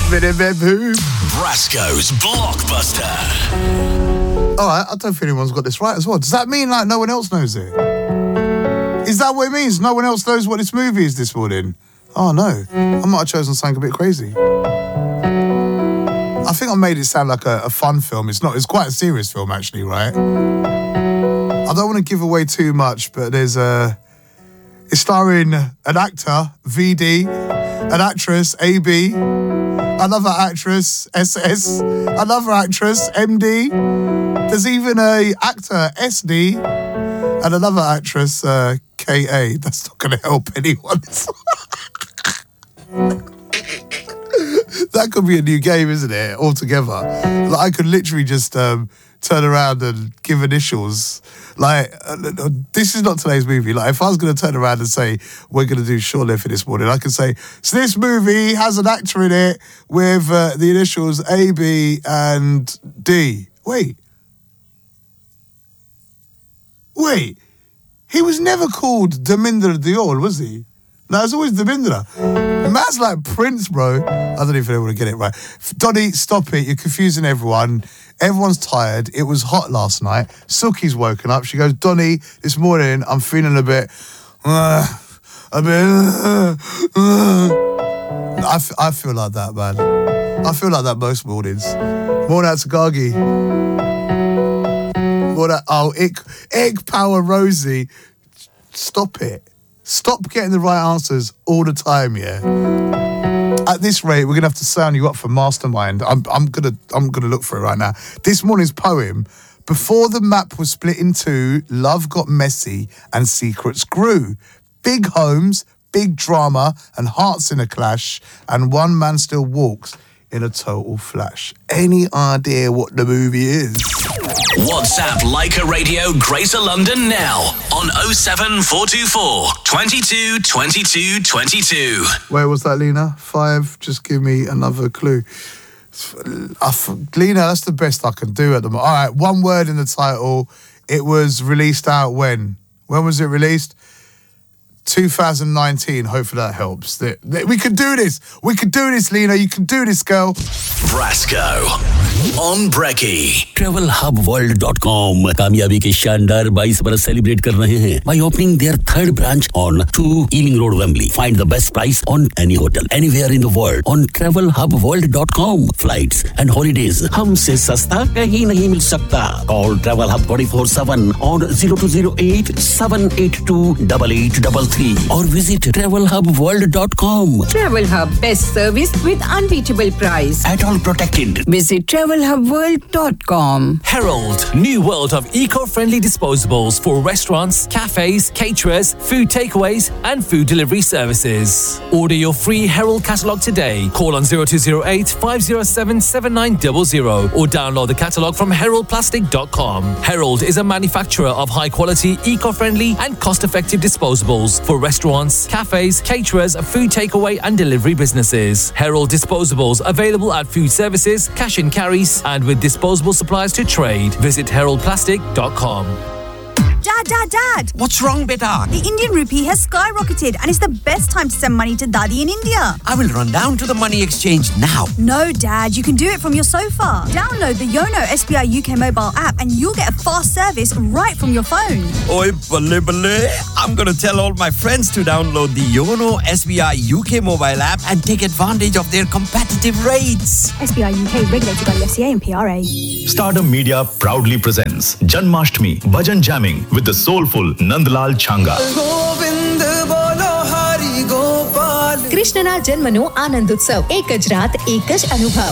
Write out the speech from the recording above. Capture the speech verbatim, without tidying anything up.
Brasco's Blockbuster. Alright, I don't think anyone's got this right as well. Does that mean like no one else knows it? Is that what it means? No one else knows what this movie is this morning? Oh no, I might have chosen something a bit crazy. I think I made it sound like a, a fun film. It's not, it's quite a serious film actually, right? I don't want to give away too much, but there's a... It's starring an actor, V D, an actress, A B, another actress, S S, another actress, M D. There's even a actor, S D, and another actress, uh, K A. That's not going to help anyone. That could be a new game, isn't it? Altogether. Like, I could literally just um, turn around and give initials. Like, uh, this is not today's movie. Like, if I was going to turn around and say, we're going to do Short Living this morning, I could say, so this movie has an actor in it with uh, the initials A, B, and D. Wait. Wait. He was never called Dharminder Diol, was he? No, it's always Dharminder. Man's like Prince, bro. I don't even know how to get it right. Donny, stop it. You're confusing everyone. Everyone's tired. It was hot last night. Suki's woken up. She goes, Donny, this morning I'm feeling a bit... Uh, a bit... Uh, uh. I, f- I feel like that, man. I feel like that most mornings. Morning out to Gagi. Morning out... Oh, Egg, egg Power Rosie. Stop it. Stop getting the right answers all the time, yeah? At this rate, we're going to have to sign you up for Mastermind. I'm, I'm going to I'm gonna look for it right now. This morning's poem, before the map was split in two, love got messy and secrets grew. Big homes, big drama, and hearts in a clash, and one man still walks in a total flash. Any idea what the movie is? WhatsApp Leica Radio Greater London now on oh seven four two four, twenty-two, twenty-two, twenty-two. Where was that, Lena? Five, just give me another clue. I f- Lena, that's the best I can do at the moment. All right, one word in the title. It was released out when? When was it released? two thousand nineteen, hopefully that helps. That, that, we can do this. We can do this, Lena. You can do this, girl. Brasco on Brekkie. travel hub world dot com कामयाबी के शानदार बाईस बरस celebrate कर रहे हैं by opening their third branch on two Ealing Road, Wembley. Find the best price on any hotel anywhere in the world on travel hub world dot com. Flights and holidays हमसे सस्ता कहीं नहीं मिल सकता. Call Travel Hub twenty-four seven on zero two zero eight seven eight two eight eight three three or visit travel hub world dot com. Travel Hub, best service with unbeatable price. At all protected. Visit travel hub world dot com. Herald, new world of eco-friendly disposables for restaurants, cafes, caterers, food takeaways and food delivery services. Order your free Herald catalogue today. Call on zero two zero eight five zero seven seven nine zero zero or download the catalogue from herald plastic dot com. Herald is a manufacturer of high-quality, eco-friendly and cost-effective disposables for restaurants, cafes, caterers, food takeaway and delivery businesses. Herald disposables available at food services, cash and carries and with disposable supplies to trade. Visit herald plastic dot com. Dad, Dad, Dad! What's wrong, beta? The Indian rupee has skyrocketed and it's the best time to send money to Daddy in India. I will run down to the money exchange now. No, Dad, you can do it from your sofa. Download the Yono S B I U K mobile app and you'll get a fast service right from your phone. Oi, balle balle. I'm going to tell all my friends to download the Yono S B I U K mobile app and take advantage of their competitive rates. S B I U K regulated by the F C A and P R A. Stardom Media proudly presents Janmashtami Bhajan Jamming with the soulful Nandlal Changa. કૃષ્ણના જન્મનો આનંદ ઉત્સવ એક જ રાત એક જ અનુભવ